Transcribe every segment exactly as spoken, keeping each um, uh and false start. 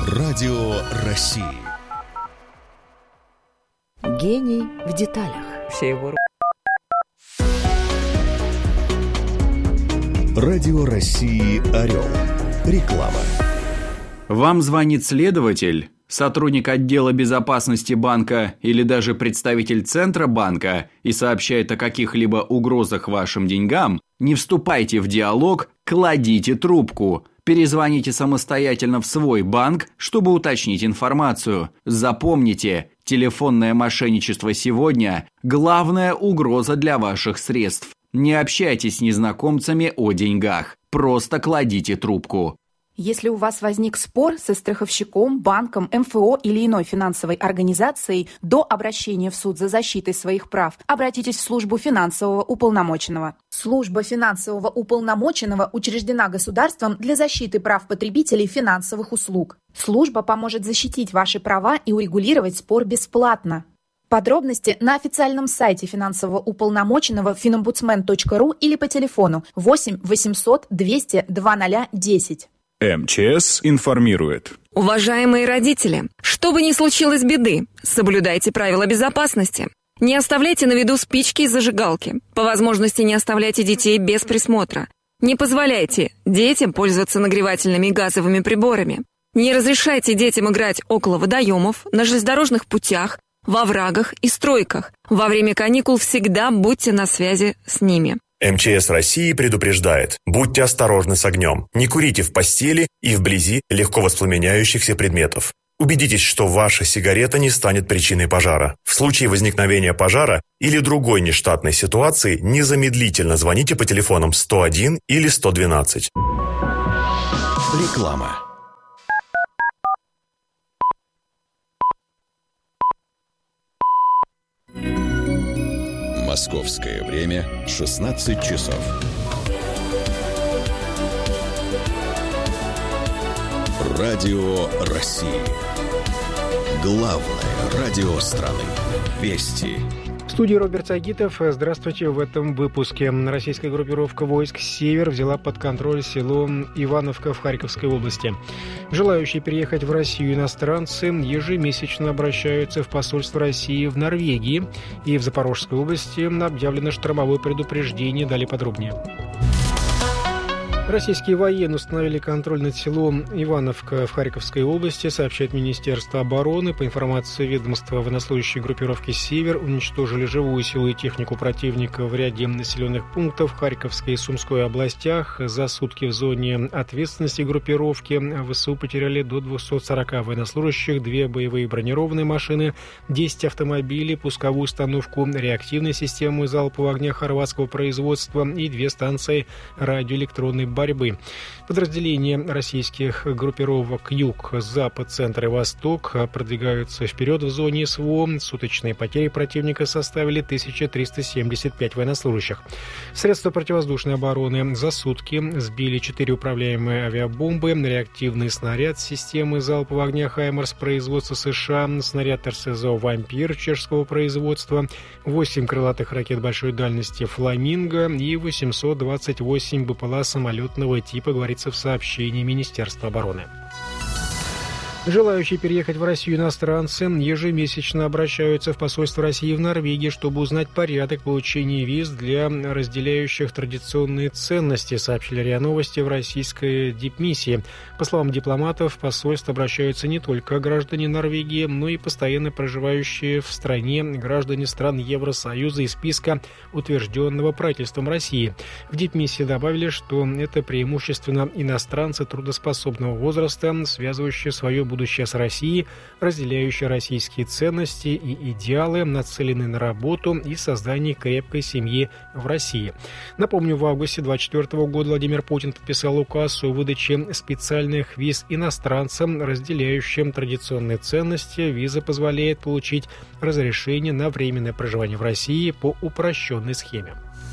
Радио России. Гений в деталях. Все его... Радио России «Орел». Реклама. Вам звонит следователь, сотрудник отдела безопасности банка или даже представитель Центробанка и сообщает о каких-либо угрозах вашим деньгам? Не вступайте в диалог, кладите трубку. Перезвоните самостоятельно в свой банк, чтобы уточнить информацию. Запомните, телефонное мошенничество сегодня – главная угроза для ваших средств. Не общайтесь с незнакомцами о деньгах. Просто кладите трубку. Если у вас возник спор со страховщиком, банком, эм эф о или иной финансовой организацией, до обращения в суд за защитой своих прав обратитесь в службу финансового уполномоченного. Служба финансового уполномоченного учреждена государством для защиты прав потребителей финансовых услуг. Служба поможет защитить ваши права и урегулировать спор бесплатно. Подробности на официальном сайте финансового уполномоченного финомбудсмен точка ру или по телефону восемь восемьсот двести два ноль десять. эм че эс информирует. Уважаемые родители, что бы ни случилось беды, соблюдайте правила безопасности. Не оставляйте на виду спички и зажигалки. По возможности не оставляйте детей без присмотра. Не позволяйте детям пользоваться нагревательными газовыми приборами. Не разрешайте детям играть около водоемов, на железнодорожных путях, во оврагах и стройках. Во время каникул всегда будьте на связи с ними. эм че эс России предупреждает: будьте осторожны с огнем, не курите в постели и вблизи легко воспламеняющихся предметов. Убедитесь, что ваша сигарета не станет причиной пожара. В случае возникновения пожара или другой нештатной ситуации незамедлительно звоните по телефонам сто один или сто двенадцать. Реклама. Московское время шестнадцать часов. Радио России. Главное радио страны. Вести. В студии Роберт Сагитов. Здравствуйте. В этом выпуске. Российская группировка войск «Север» взяла под контроль село Ивановка в Харьковской области. Желающие переехать в Россию иностранцы ежемесячно обращаются в посольство России в Норвегии. И в Запорожской области объявлено штормовое предупреждение. Далее подробнее. Российские военные установили контроль над селом Ивановка в Харьковской области, сообщает Министерство обороны. По информации ведомства, военнослужащие группировки «Север» уничтожили живую силу и технику противника в ряде населенных пунктов в Харьковской и Сумской областях. За сутки в зоне ответственности группировки ВСУ потеряли до двухсот сорока военнослужащих, две боевые бронированные машины, десять автомобилей, пусковую установку реактивной системы залпового огня хорватского производства и две станции радиоэлектронной борьбы. Подразделения российских группировок Юг, Запад, Центр и Восток продвигаются вперед в зоне СВО. Суточные потери противника составили тысяча триста семьдесят пять военнослужащих. Средства противовоздушной обороны за сутки сбили четыре управляемые авиабомбы, реактивный снаряд системы залпового огня «Хаймарс» производства США, снаряд эр эс зо «Вампир» чешского производства, восемь крылатых ракет большой дальности «Фламинго» и восемьсот двадцать восемь БПЛА самолетного типа, говорится в сообщении Министерства обороны. Желающие переехать в Россию иностранцы ежемесячно обращаются в посольство России в Норвегии, чтобы узнать порядок получения виз для разделяющих традиционные ценности, сообщили РИА Новости в российской дипмиссии. По словам дипломатов, в посольство обращаются не только граждане Норвегии, но и постоянно проживающие в стране граждане стран Евросоюза из списка, утвержденного правительством России. В дипмиссии добавили, что это преимущественно иностранцы трудоспособного возраста, связывающие свое будущее будущее с Россией, разделяющие российские ценности и идеалы, нацеленные на работу и создание крепкой семьи в России. Напомню, в августе две тысячи двадцать четвёртого года Владимир Путин подписал указ о выдаче специальных виз иностранцам, разделяющим традиционные ценности. Виза позволяет получить разрешение на временное проживание в России по упрощенной схеме.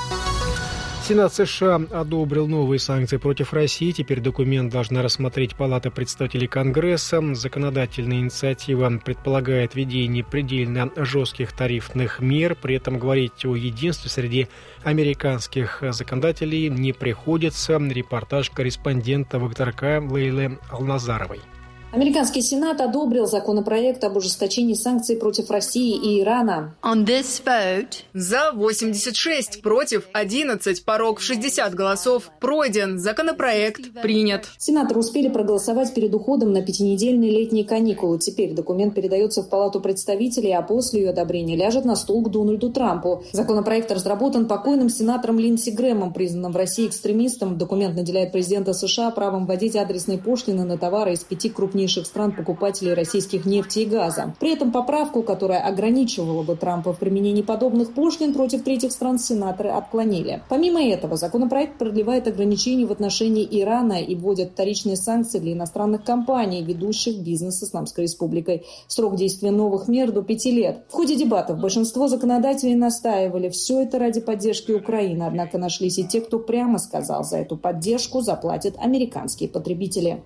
Сенат США одобрил новые санкции против России. Теперь документ должна рассмотреть Палата представителей Конгресса. Законодательная инициатива предполагает введение предельно жестких тарифных мер. При этом говорить о единстве среди американских законодателей не приходится. Репортаж корреспондента ВГТРК Лейлы Алназаровой. Американский Сенат одобрил законопроект об ужесточении санкций против России и Ирана. On this vote, за восемьдесят шесть, против одиннадцать, порог в шестьдесят голосов. Пройден. Законопроект принят. Сенаторы успели проголосовать перед уходом на пятинедельные летние каникулы. Теперь документ передается в Палату представителей, а после ее одобрения ляжет на стол к Дональду Трампу. Законопроект разработан покойным сенатором Линдси Грэмом, признанным в России экстремистом. Документ наделяет президента США правом вводить адресные пошлины на товары из пяти крупнейших стран-покупателей российских нефти и газа. При этом поправку, которая ограничивала бы Трампа в применении подобных пошлин против третьих стран, сенаторы отклонили. Помимо этого, законопроект продлевает ограничения в отношении Ирана и вводит вторичные санкции для иностранных компаний, ведущих бизнес с Исламской Республикой. Срок действия новых мер до пяти лет. В ходе дебатов большинство законодателей настаивали, все это ради поддержки Украины, однако нашлись и те, кто прямо сказал, за эту поддержку заплатят американские потребители.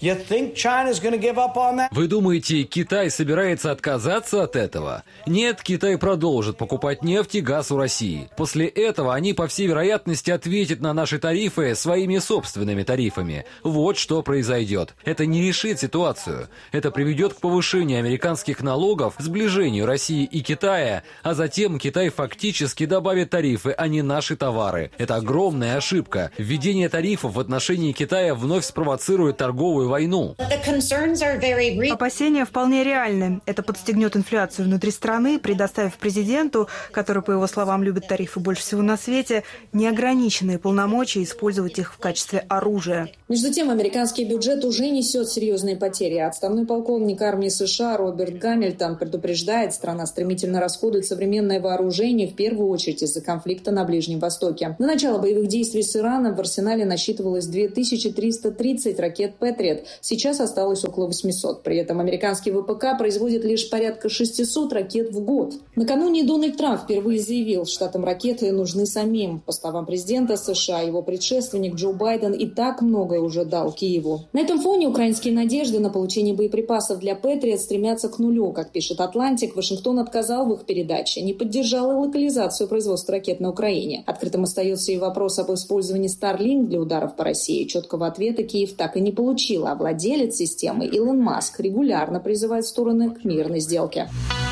Вы думаете, Китай собирается отказаться от этого? Нет, Китай продолжит покупать нефть и газ у России. После этого они, по всей вероятности, ответят на наши тарифы своими собственными тарифами. Вот что произойдет. Это не решит ситуацию. Это приведет к повышению американских налогов, сближению России и Китая, а затем Китай фактически добавит тарифы, а не наши товары. Это огромная ошибка. Введение тарифов в отношении Китая вновь спровоцирует торговую войну. Опасения вполне реальны. Это подстегнет инфляцию внутри страны, предоставив президенту, который, по его словам, любит тарифы больше всего на свете, неограниченные полномочия использовать их в качестве оружия. Между тем, американский бюджет уже несет серьезные потери. Отставной полковник армии США Роберт Гамильтон предупреждает, страна стремительно расходует современное вооружение, в первую очередь из-за конфликта на Ближнем Востоке. На начало боевых действий с Ираном в арсенале насчитывалось две тысячи триста тридцать ракет «Патриот». Сейчас осталось около восьмисот. При этом американский ВПК производит лишь порядка шестисот ракет в год. Накануне Дональд Трамп впервые заявил, штатам ракеты нужны самим. По словам президента США, его предшественник Джо Байден и так многое уже дал Киеву. На этом фоне украинские надежды на получение боеприпасов для «Патриот» стремятся к нулю. Как пишет «Атлантик», Вашингтон отказал в их передаче, не поддержал и локализацию производства ракет на Украине. Открытым остается и вопрос об использовании Starlink для ударов по России. Четкого ответа Киев так и не получил, а владелец системы Илон Маск регулярно призывает стороны к мирной сделке.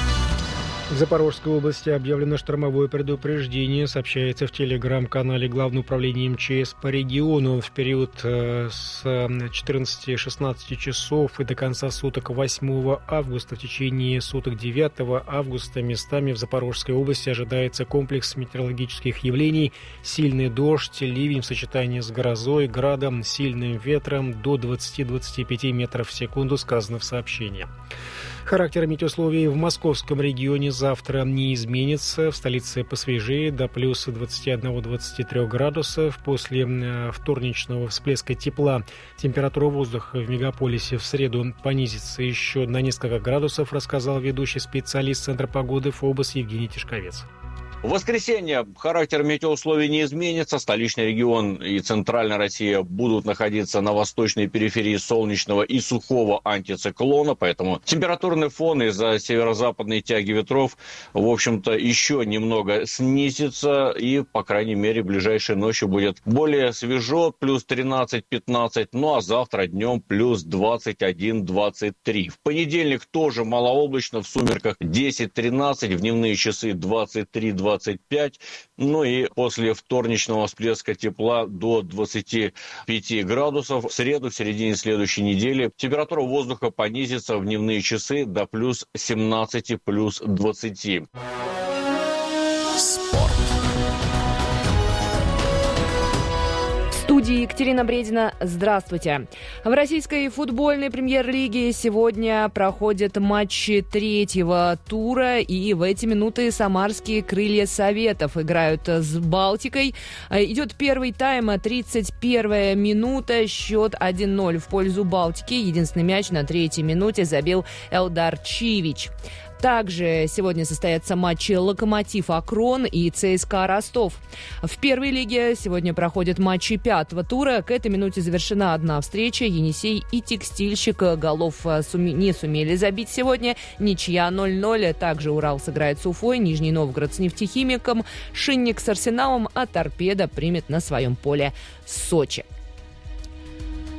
В Запорожской области объявлено штормовое предупреждение, сообщается в телеграм-канале Главного управления эм че эс по региону. В период с четырнадцати-шестнадцати часов и до конца суток восьмого августа, в течение суток девятого августа местами в Запорожской области ожидается комплекс метеорологических явлений: сильный дождь, ливень в сочетании с грозой, градом, сильным ветром до двадцати-двадцати пяти метров в секунду, сказано в сообщении. Характер метеоусловий в московском регионе завтра не изменится. В столице посвежее, до плюс двадцати одного — двадцати трёх градусов. После вторничного всплеска тепла температура воздуха в мегаполисе в среду понизится еще на несколько градусов, рассказал ведущий специалист Центра погоды ФОБОС Евгений Тишковец. В воскресенье характер метеоусловий не изменится. Столичный регион и центральная Россия будут находиться на восточной периферии солнечного и сухого антициклона, поэтому температурный фон из-за северо-западной тяги ветров, в общем-то, еще немного снизится, и, по крайней мере, ближайшей ночью будет более свежо, плюс тринадцать-пятнадцать, ну а завтра днем плюс двадцать один — двадцать три. В понедельник тоже малооблачно, в сумерках десять-тринадцать, в дневные часы двадцать три — двадцать пять, ну и после вторничного всплеска тепла до двадцати пяти градусов. В среду, в середине следующей недели, температура воздуха понизится в дневные часы до плюс семнадцати, плюс двадцати. Спорт. В студии Екатерина Бредина. Здравствуйте. В российской футбольной премьер-лиге сегодня проходят матчи третьего тура, и в эти минуты самарские «Крылья Советов» играют с «Балтикой». Идет первый тайм, тридцать первая минута, счет один ноль в пользу «Балтики». Единственный мяч на третьей минуте забил Элдар Чивич. Также сегодня состоятся матчи «Локомотив Акрон» и ЦСКА Ростов. В первой лиге сегодня проходят матчи пятого тура. К этой минуте завершена одна встреча. Енисей и Текстильщик голов не сумели забить сегодня. Ничья ноль ноль. Также Урал сыграет с Уфой, Нижний Новгород с Нефтехимиком, Шинник с Арсеналом, а Торпедо примет на своем поле Сочи.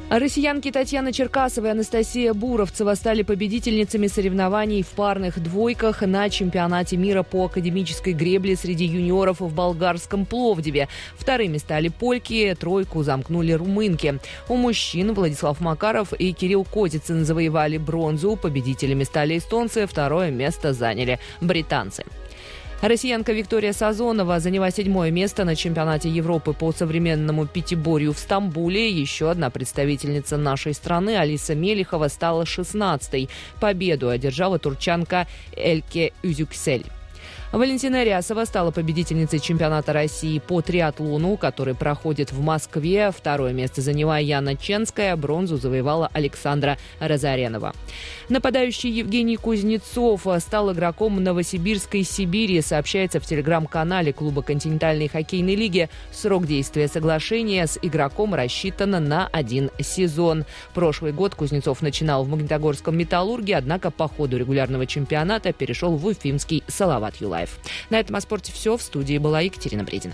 Россиянки Татьяна Черкасова и Анастасия Буровцева стали победительницами соревнований в парных двойках на чемпионате мира по академической гребле среди юниоров в болгарском Пловдиве. Вторыми стали польки, тройку замкнули румынки. У мужчин Владислав Макаров и Кирилл Котицын завоевали бронзу. Победителями стали эстонцы, второе место заняли британцы. Россиянка Виктория Сазонова заняла седьмое место на чемпионате Европы по современному пятиборью в Стамбуле. Еще одна представительница нашей страны, Алиса Мелихова, стала шестнадцатой. Победу одержала турчанка Эльке Üzükсель. Валентина Рясова стала победительницей чемпионата России по триатлону, который проходит в Москве. Второе место заняла Яна Ченская, бронзу завоевала Александра Разоренова. Нападающий Евгений Кузнецов стал игроком Новосибирской Сибири, сообщается в телеграм-канале клуба континентальной хоккейной лиги. Срок действия соглашения с игроком рассчитан на один сезон. Прошлый год Кузнецов начинал в Магнитогорском «Металлурге», однако по ходу регулярного чемпионата перешел в уфимский «Салават Юлаев». На этом о спорте все. В студии была Екатерина Бредина.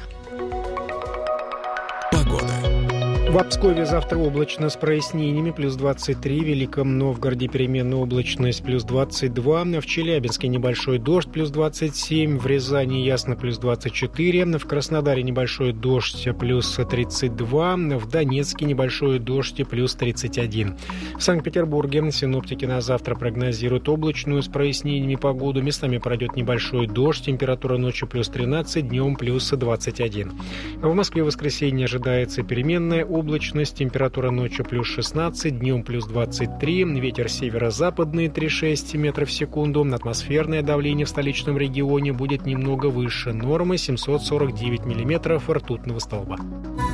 Погода. В Пскове завтра облачно с прояснениями, плюс двадцать три, в Великом Новгороде переменная облачность, плюс двадцать два, в Челябинске небольшой дождь, плюс двадцать семь, в Рязани ясно, плюс двадцать четыре, в Краснодаре небольшой дождь, плюс тридцать два, в Донецке небольшой дождь, плюс тридцать один. В Санкт-Петербурге синоптики на завтра прогнозируют облачную с прояснениями погоду, местами пройдет небольшой дождь, температура ночью плюс тринадцать, днем плюс двадцать один. В Москве в воскресенье ожидается переменная облачность. Облачность, температура ночью плюс шестнадцать, днем плюс двадцать три, ветер северо-западный три целых шесть десятых метров в секунду, атмосферное давление в столичном регионе будет немного выше нормы семьсот сорок девять миллиметров ртутного столба.